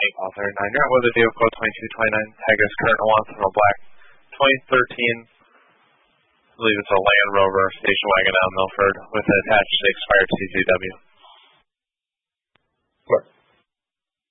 Author 9. You're out with a vehicle 2229 Tigris current wants on a black 2013, I believe it's a Land Rover station wagon out in Milford with an attached expired CCW.